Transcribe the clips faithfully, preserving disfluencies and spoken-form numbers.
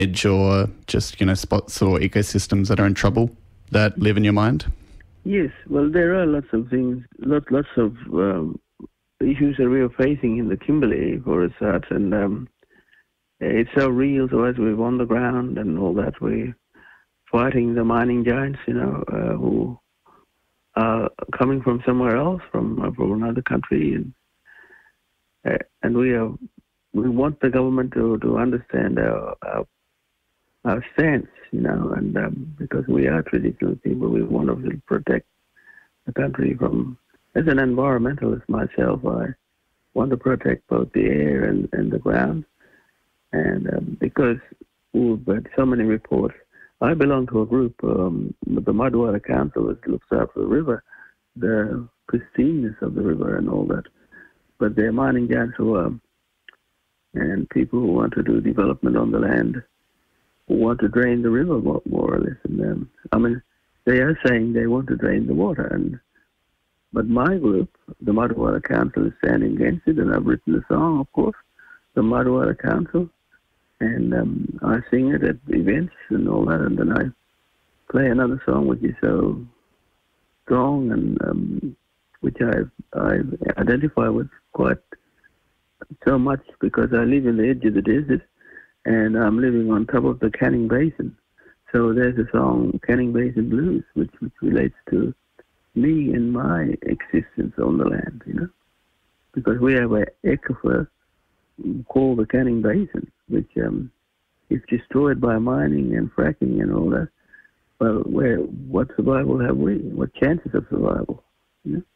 or just, you know, spots or ecosystems that are in trouble that live in your mind? Yes, well, there are lots of things, lot, lots of um, issues that we are facing in the Kimberley for research, and um, it's so real to us. We're on the ground and all that. We're fighting the mining giants, you know, uh, who are coming from somewhere else, from uh, from another country, and uh, and we are we want the government to, to understand our, our our stance, you know, and um, because we are traditional people, we want to protect the country from. As an environmentalist myself, I want to protect both the air and, and the ground, and um, because we've had so many reports. I belong to a group, um, the Mudwater Council, that looks after the river, the pristineness of the river and all that. But they're mining giants who are, and people who want to do development on the land, who want to drain the river more, more or less. And um, I mean, they are saying they want to drain the water, and but my group, the Mudwater Council, is standing against it, and I've written a song, of course, the Mudwater Council. And um, I sing it at events and all that, and then I play another song which is so strong and um, which I I identify with quite so much because I live in the edge of the desert and I'm living on top of the Canning Basin. So there's a song, Canning Basin Blues, which, which relates to me and my existence on the land, you know, because we have an aquifer called the Canning Basin, which um, is destroyed by mining and fracking and all that. Well, where what survival have we? What chances of survival? You know?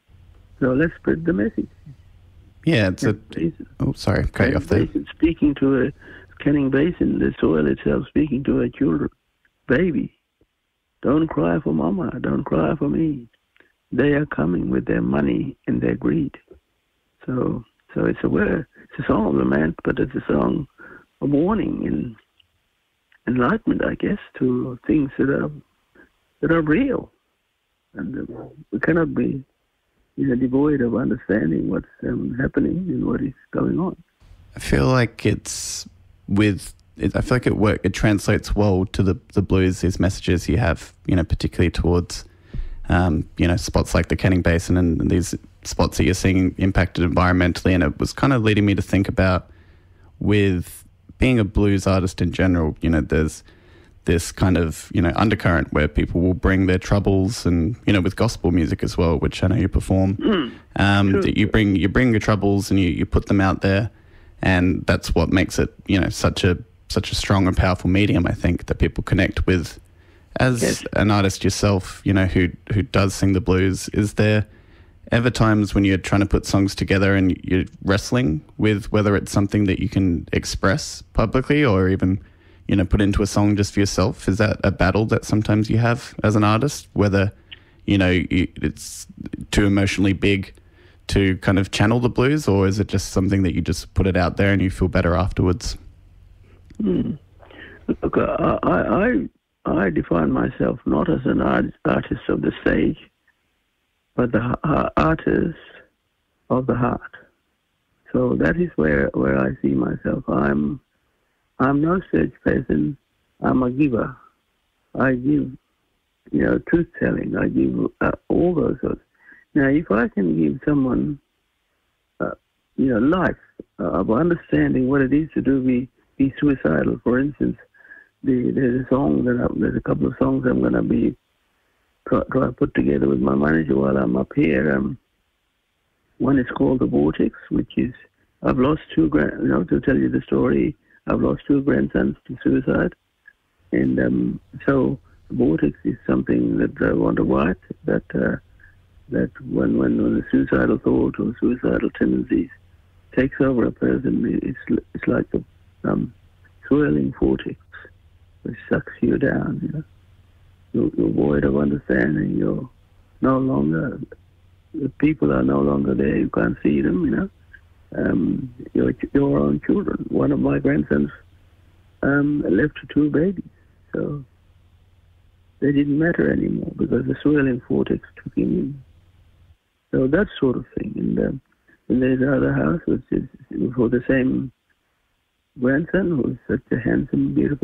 So let's spread the message. Yeah, it's a. Basin. Oh, sorry, cut you off there. Basin speaking to a Canning Basin, the soil itself speaking to a children, baby. Don't cry for mama. Don't cry for me. They are coming with their money and their greed. So, so it's a word. It's a song of lament, but it's a song of warning and enlightenment, I guess, to things that are that are real, and uh, we cannot be, you know, devoid of understanding what's um, happening and what is going on. I feel like it's with. It, I feel like it work. It translates well to the the blues. These messages you have, you know, particularly towards, um, you know, spots like the Canning Basin and, and these spots that you're seeing impacted environmentally, and it was kind of leading me to think about with being a blues artist in general, you know, there's this kind of, you know, undercurrent where people will bring their troubles, and, you know, with gospel music as well, which I know you perform, Mm. um, Sure. that you bring, you bring your troubles and you, you put them out there, and that's what makes it, you know, such a, such a strong and powerful medium, I think, that people connect with. As Yes. an artist yourself, you know, who, who does sing the blues, is there ever times when you're trying to put songs together and you're wrestling with whether it's something that you can express publicly or even, you know, put into a song just for yourself? Is that a battle that sometimes you have as an artist, whether, you know, you, it's too emotionally big to kind of channel the blues, or is it just something that you just put it out there and you feel better afterwards? Hmm. Look, I, I, I define myself not as an art, artist of the stage, but the uh, artist of the heart. So that is where, where I see myself. I'm I'm no such person. I'm a giver. I give, you know, truth telling. I give uh, all those sorts. Now, if I can give someone, uh, you know, life uh, of understanding what it is to do be be suicidal, for instance, the, there's a song that I, there's a couple of songs I'm going to be try, try to put together with my manager while I'm up here. Um, one is called The Vortex, which is, I've lost two, grand, you know, to tell you the story, I've lost two grandsons to suicide. And um, so The Vortex is something that I want to write, that uh, that when, when, when the suicidal thought or suicidal tendencies takes over a person, it's, it's like a um, swirling vortex which sucks you down, you know. You're, you're void of understanding. You're no longer, the people are no longer there. You can't see them, you know. Um, your, your own children. One of my grandsons um, left two babies, so they didn't matter anymore because the swirling vortex took him in. So that sort of thing. And, um, and there's another house which is for the same grandson, who's such a handsome, beautiful